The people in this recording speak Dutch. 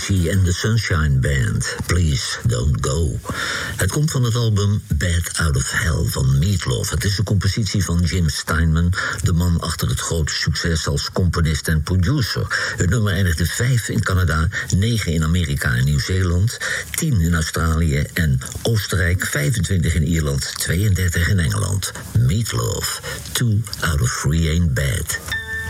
Morrissey en The Sunshine Band, Please Don't Go. Het komt van het album Bad Out of Hell van Meatloaf. Het is een compositie van Jim Steinman, de man achter het grote succes als componist en producer. Het nummer eindigde 5 in Canada, 9 in Amerika en Nieuw-Zeeland, 10 in Australië en Oostenrijk, 25 in Ierland, 32 in Engeland. Meatloaf, 2 out of 3 ain't bad.